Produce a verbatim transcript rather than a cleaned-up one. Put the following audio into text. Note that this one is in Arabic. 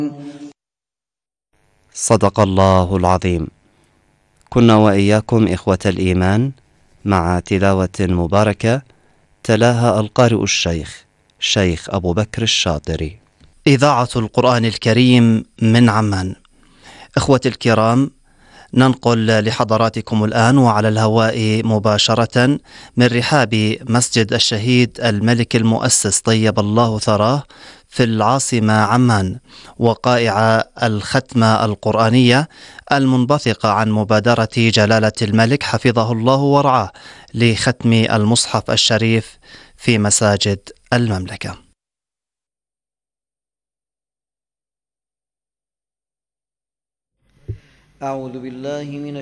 صدق الله العظيم. كنا وإياكم إخوة الإيمان مع تلاوة مباركة تلاها القارئ الشيخ شيخ أبو بكر الشاطري. إذاعة القرآن الكريم من عمان. إخوة الكرام، ننقل لحضراتكم الآن وعلى الهواء مباشرة من رحاب مسجد الشهيد الملك المؤسس طيب الله ثراه في العاصمة عمان، وقائع الختمة القرآنية المنبثقة عن مبادرة جلالة الملك حفظه الله ورعاه لختم المصحف الشريف في مساجد المملكة. أعوذ بالله من